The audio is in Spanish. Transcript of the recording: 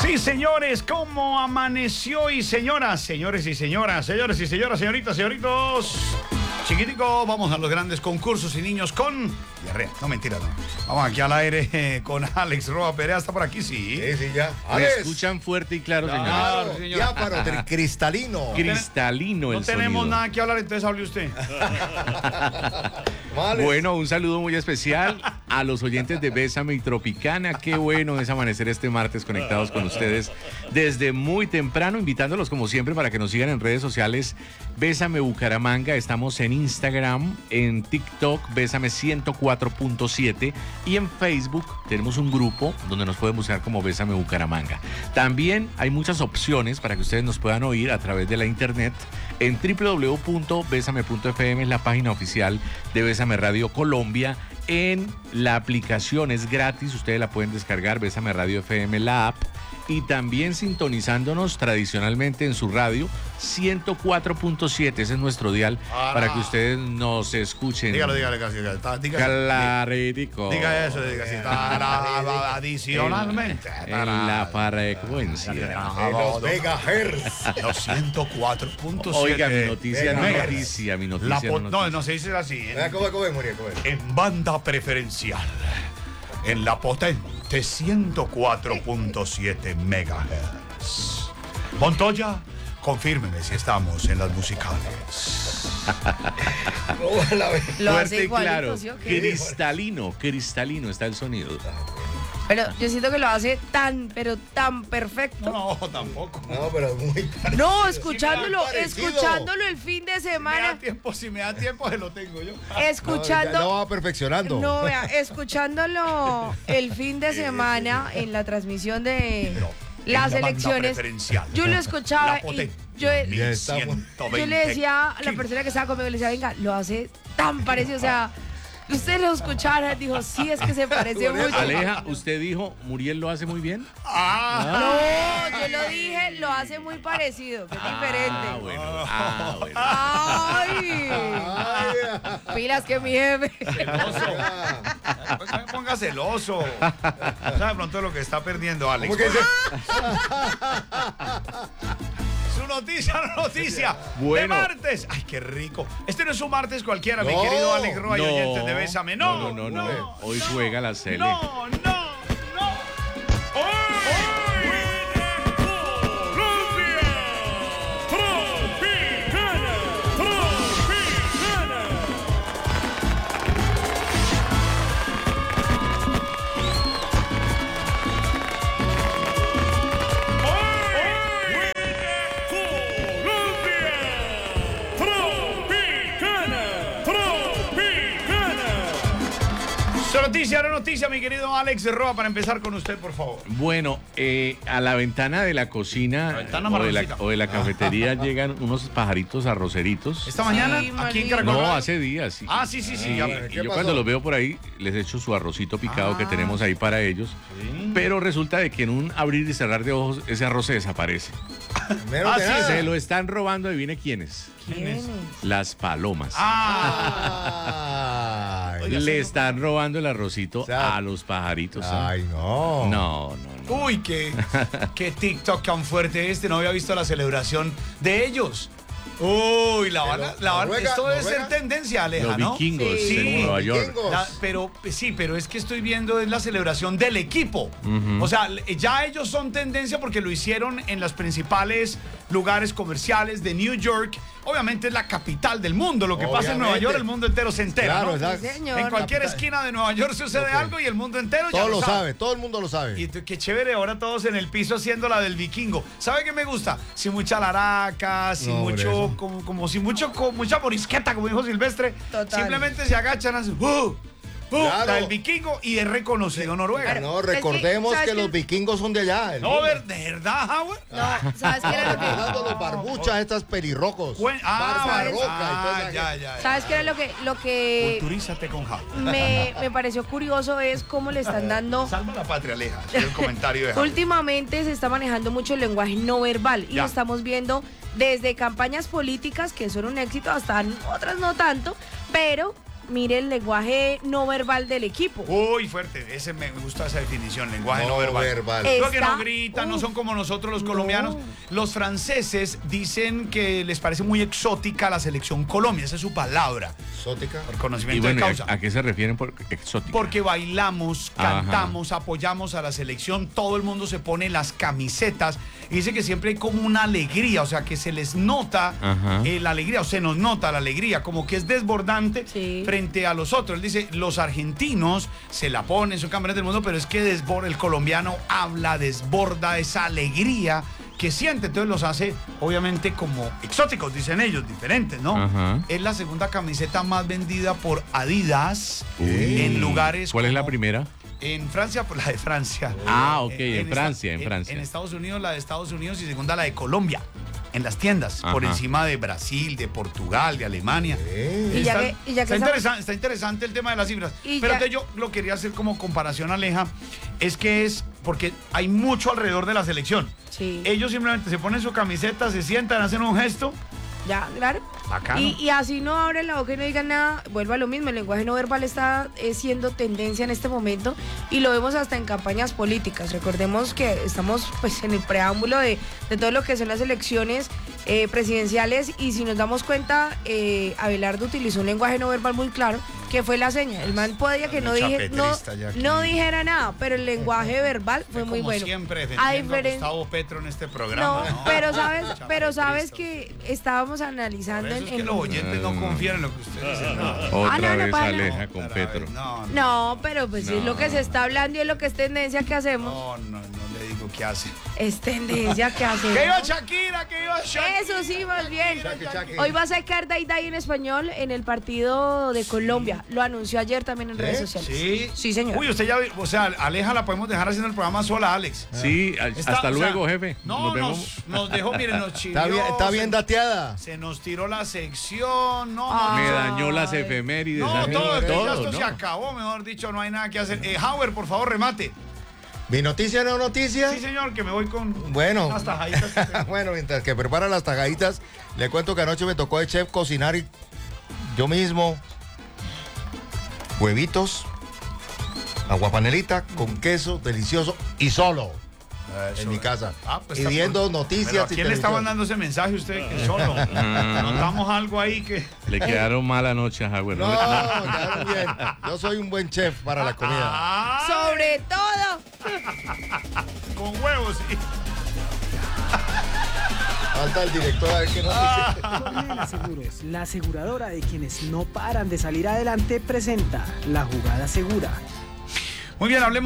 Sí, señores, ¿cómo amaneció? Y señoras, señores y señoras, señores y señoras, señoritas, señoritos. Chiquitico, vamos a los grandes concursos y niños con diarrea. No, mentira, no. Vamos aquí al aire con Alex Roa Perea. ¿Está por aquí? Sí. Sí, ya. Me escuchan fuerte y claro, señor. Claro, señor. Diáfano, cristalino. Cristalino el No tenemos sonido. nada que hablar, entonces hable usted. Vale. Bueno, un saludo muy especial a los oyentes de Bésame y Tropicana. Qué bueno es amanecer este martes conectados con ustedes desde muy temprano, invitándolos como siempre para que nos sigan en redes sociales. Bésame Bucaramanga, estamos en Instagram, en TikTok, Bésame 104.7 y en Facebook tenemos un grupo donde nos pueden buscar como Bésame Bucaramanga. También hay muchas opciones para que ustedes nos puedan oír a través de la internet en www.besame.fm, es la página oficial de Bésame Radio Colombia. En la aplicación es gratis, ustedes la pueden descargar, Bésame Radio FM, la app. Y también sintonizándonos tradicionalmente en su radio 104.7, ese es nuestro dial, para que ustedes nos escuchen. Dígale casi. Diga Claritico. eso, diga así. Adicionalmente. En la frecuencia. En los megahertz. Los 104.7. Oiga, mi noticia, megahertz. mi noticia. No se dice así. ¿Cómo es, Muriel? ¿Cómo es? En banda preferencial. En la potente 104.7 megahertz. Montoya, confírmeme si estamos en las musicales. Lo hace Fuerte y igualito, claro. ¿sí o qué? Cristalino está el sonido. Pero yo siento que lo hace tan, pero tan perfecto. No, tampoco. No, pero muy No, escuchándolo el fin de Si me da semana. tiempo, se lo tengo yo. Escuchando. Ya lo va perfeccionando. No, vea, escuchándolo el fin de semana en la transmisión de las En la banda elecciones. preferencial. Yo lo escuchaba La y potente. yo 1120 le decía a la kilos. persona que estaba conmigo, le decía, venga, lo hace tan parecido, o sea, usted lo escuchara, dijo, sí, es que se parece mucho. Aleja, usted dijo, Muriel lo hace muy bien. No, yo lo dije, lo hace muy parecido, que es diferente. Bueno. Ay, pilas que mi jefe. Celoso. Pues no me ponga celoso. ¿Sabe pronto lo que está perdiendo, Alex? ¿Cómo que dice? Su noticia Bueno. de martes. Ay, qué rico. Este no es un martes cualquiera, mi No. querido Alex Roa y oyentes de Bésame. No. Hoy juega la Cele. No. Noticia, mi querido Alex Roa, para empezar con usted, por favor. Bueno, a la ventana de la cocina La ventana o de la cafetería llegan unos pajaritos arroceritos. Esta mañana, Sí, aquí en María. Caracol. No, hace días. Sí. Ah, sí. Y, ya. y ¿qué yo pasó? cuando los veo por ahí les echo su arrocito picado que tenemos ahí para ellos. Sí. Pero resulta de que en un abrir y cerrar de ojos ese arroz se desaparece. Menos de sí, nada. Se lo están robando, adivine quiénes. ¿Quién es? Las palomas. Ay. Oiga, Le sí, están robando el arrocito O sea, a los pajaritos. Ay, no. No. Uy, qué TikTok tan fuerte este. No había visto la celebración de ellos. Uy, Noruega, esto debe ser Noruega. tendencia, Aleja, Los ¿no? vikingos Sí. en Nueva York. Vikingos. Pero es que estoy viendo es la celebración del equipo. O sea, ya ellos son tendencia porque lo hicieron en los principales lugares comerciales de New York. Obviamente es la capital del mundo. Lo que pasa en Nueva Obviamente. York, el mundo entero se entera. Claro, ¿no? exacto. Sí, señor. En cualquier esquina de Nueva York sucede Ok. algo y el mundo entero ya Todo lo lo sabe. sabe, todo el mundo lo sabe. Y qué chévere, ahora todos en el piso haciendo la del vikingo. ¿Sabe qué me gusta? Sin mucha laraca, sin No, mucho, eso. como sin mucha morisqueta, como dijo Silvestre. Total. Simplemente se agachan, hacen Claro. la del vikingo y es reconocido Noruega. No, recordemos ¿sabes que qué? los vikingos son de allá. el No, mundo. ¿de verdad, Howard? No, ¿sabes qué era lo que? Hablando de los barbuchas, estas pelirrojos. Barbarroca y toda esa gente. ya. ¿Sabes qué era lo que Culturízate con Howard. me pareció curioso es cómo le están dando. Salva la patria, Aleja. Es el comentario de Howard. Últimamente se está manejando mucho el lenguaje no verbal y Ya. lo estamos viendo desde campañas políticas que son un éxito hasta otras no tanto, pero mire el lenguaje no verbal del equipo. Uy, fuerte. Me gusta esa definición, lenguaje no verbal. Creo que no gritan, no son como nosotros los colombianos. Los franceses dicen que les parece muy exótica la selección Colombia. Esa es su palabra. ¿Exótica? Por conocimiento de causa. ¿A qué se refieren por exótica? Porque bailamos, cantamos, apoyamos a la selección. Todo el mundo se pone las camisetas. Y dice que siempre hay como una alegría. O sea, que se les nota la alegría. O se nos nota la alegría. Como que es desbordante frente a los otros. Él dice, los argentinos se la ponen, son campeones del mundo, pero es que el colombiano habla, desborda esa alegría que siente, entonces los hace obviamente como exóticos, dicen ellos, diferentes, ¿no? Es la segunda camiseta más vendida por Adidas en lugares. ¿Cuál es la primera? En Francia, por la de Francia. Ok, en Francia. En Estados Unidos, la de Estados Unidos, y segunda, la de Colombia. En las tiendas, por encima de Brasil, de Portugal, de Alemania. Está interesante el tema de las cifras. Pero yo lo quería hacer como comparación, Aleja, es porque hay mucho alrededor de la selección. Sí. Ellos simplemente se ponen su camiseta, se sientan, hacen un gesto. Ya, claro. Y así no abren la boca y no digan nada, vuelvo a lo mismo, el lenguaje no verbal está siendo tendencia en este momento y lo vemos hasta en campañas políticas. Recordemos que estamos pues en el preámbulo de todo lo que son las elecciones presidenciales, y si nos damos cuenta, Abelardo utilizó un lenguaje no verbal muy claro, que fue la seña. El man podía que no dijera nada, pero el lenguaje verbal fue muy bueno. Siempre defendiendo a Gustavo Petro en este programa. No, pero sabes que estábamos analizando. Es que los oyentes no confían en lo que ustedes dicen. Otra vez Aleja con Petro. No, pero pues es lo que se está hablando y es lo que es tendencia que hacemos. No le digo qué hace. Es tendencia que hacemos. ¡Que iba Shakira! ¡Que iba Shakira! Eso sí, más bien. Hoy va a sacar Day Day en español en el partido de Colombia. Lo anunció ayer también en redes sociales. Sí, señor. Uy, usted ya, o sea, Aleja la podemos dejar haciendo el programa sola, Alex. Sí, hasta luego, jefe. No, nos dejó, miren, nos chilló. Está bien dateada. Se nos tiró la sección, me dañó las efemérides. Esto se acabó, mejor dicho, no hay nada que hacer. Howard, por favor, remate. ¿Mi noticia no noticia? Sí, señor, que me voy con las tajaditas. Bueno, mientras que prepara las tajaditas, le cuento que anoche me tocó de chef cocinar y yo mismo huevitos, aguapanelita con queso, delicioso y solo. En mi casa, pues pidiendo noticias. ¿A quién le está mandando ese mensaje usted? Que solo. Notamos algo ahí que... Le quedaron mal anoche a Howard. No, quedaron bien. Yo soy un buen chef para la comida. Sobre todo. Con huevos, sí. Falta el director a ver qué nos dice. Colmena Seguros, la aseguradora de quienes no paran de salir adelante, presenta La Jugada Segura. Muy bien, hablemos